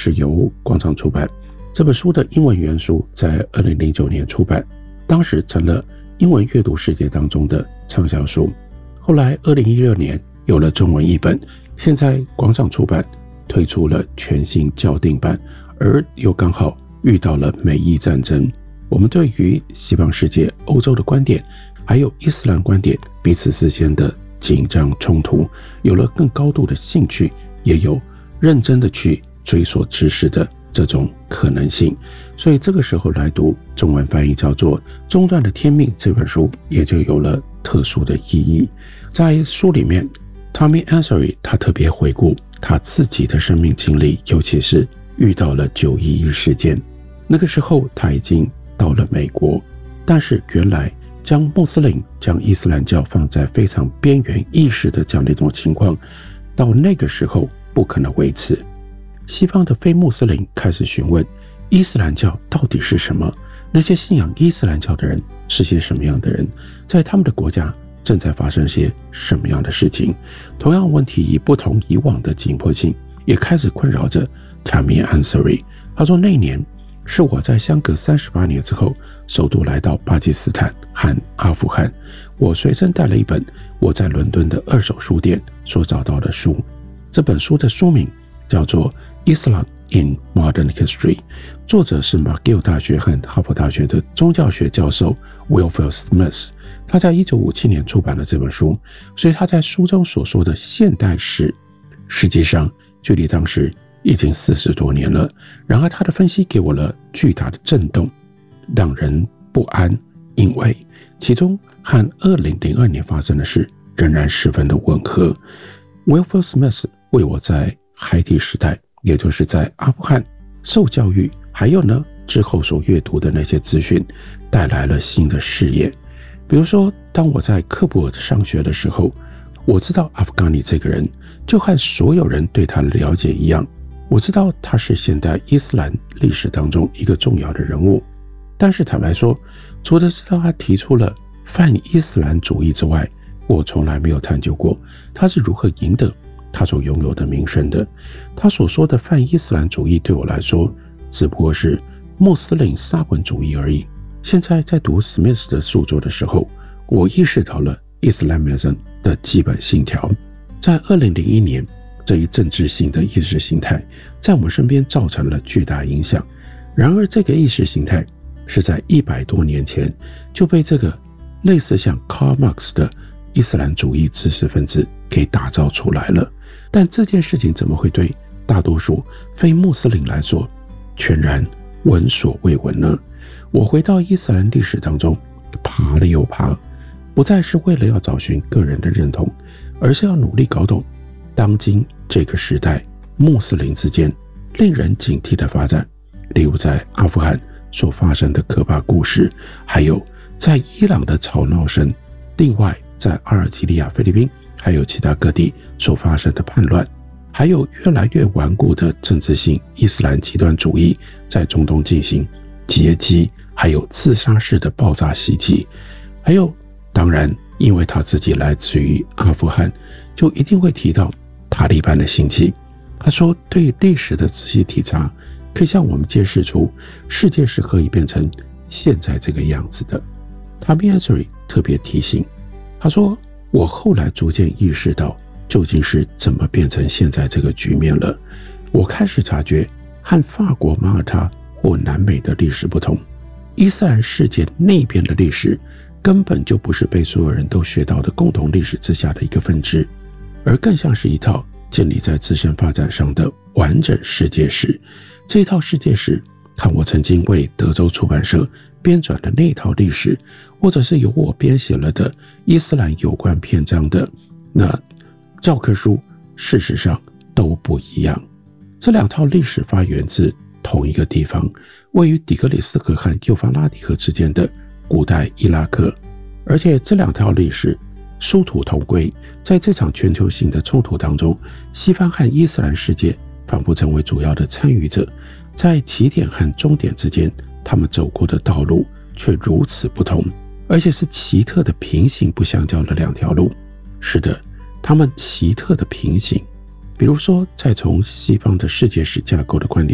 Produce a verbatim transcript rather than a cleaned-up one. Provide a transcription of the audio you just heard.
是由广场出版。这本书的英文原书在二零零九年出版，当时成了英文阅读世界当中的畅销书。后来二零一六年有了中文译本，现在广场出版推出了全新校订版，而又刚好遇到了美伊战争，我们对于西方世界、欧洲的观点，还有伊斯兰观点彼此之间的紧张冲突，有了更高度的兴趣，也有认真的去追索知识的这种可能性。所以这个时候来读中文翻译叫做《中断的天命》这本书，也就有了特殊的意义。在书里面 Tommy Ansari 他特别回顾他自己的生命经历，尤其是遇到了九一一事件。那个时候他已经到了美国，但是原来将穆斯林、将伊斯兰教放在非常边缘意识的这样的一种情况，到那个时候不可能维持。西方的非穆斯林开始询问伊斯兰教到底是什么，那些信仰伊斯兰教的人是些什么样的人，在他们的国家正在发生些什么样的事情。同样问题以不同以往的紧迫性，也开始困扰着 Tommy Ansari。 他说那年是我在相隔三十八年之后首度来到巴基斯坦和阿富汗，我随身带了一本我在伦敦的二手书店所找到的书。这本书的书名叫做 Islam in Modern History， 作者是 McGill 大学和哈佛大学的宗教学教授 Wilfred Smith。 他在一九五七年出版了这本书，所以他在书中所说的现代史，实际上距离当时已经四十多年了。然而他的分析给我了巨大的震动，让人不安，因为其中和二零零二年发生的事仍然十分的吻合。 Wilfred Smith 为我在海地时代，也就是在阿富汗受教育，还有呢之后所阅读的那些资讯，带来了新的视野。比如说当我在喀布尔上学的时候，我知道阿富汗尼这个人就和所有人对他的了解一样，我知道他是现代伊斯兰历史当中一个重要的人物。但是坦白说，除了知道他提出了泛伊斯兰主义之外，我从来没有探究过他是如何赢得他所拥有的名声的。他所说的泛伊斯兰主义对我来说只不过是穆斯林沙文主义而已。现在在读 Smith 的著作的时候，我意识到了 Islamism 的基本信条。在二零零一年，这一政治性的意识形态在我们身边造成了巨大影响。然而这个意识形态是在一百多年前就被这个类似像 Karl Marx 的伊斯兰主义知识分子给打造出来了。但这件事情怎么会对大多数非穆斯林来说全然闻所未闻呢？我回到伊斯兰历史当中爬了又爬，不再是为了要找寻个人的认同，而是要努力搞懂当今这个时代穆斯林之间令人警惕的发展，例如在阿富汗所发生的可怕故事，还有在伊朗的吵闹声，另外在阿尔及利亚、菲律宾还有其他各地所发生的叛乱，还有越来越顽固的政治性伊斯兰极端主义在中东进行劫机还有自杀式的爆炸袭击。还有当然因为他自己来自于阿富汗，就一定会提到塔利班的兴起。他说对历史的仔细体察可以向我们揭示出世界是何以变成现在这个样子的。Tommy Ansari 特别提醒，他说我后来逐渐意识到究竟是怎么变成现在这个局面了。我开始察觉和法国马耳他或南美的历史不同，伊斯兰世界那边的历史根本就不是被所有人都学到的共同历史之下的一个分支，而更像是一套建立在自身发展上的完整世界史。这套世界史和我曾经为德州出版社编纂的那套历史，或者是由我编写了的伊斯兰有关篇章的那教科书，事实上都不一样。这两套历史发源自同一个地方，位于底格里斯河和幼发拉底河之间的古代伊拉克，而且这两条历史殊途同归。在这场全球性的冲突当中，西方和伊斯兰世界仿佛成为主要的参与者，在起点和终点之间，他们走过的道路却如此不同，而且是奇特的平行不相交的两条路。是的，他们奇特的平行。比如说再从西方的世界史架构的观点